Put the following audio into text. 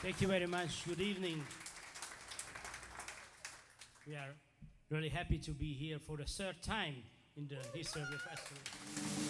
Thank you very much. Good evening. We are really happy to be here for the third time in the History of the Festival.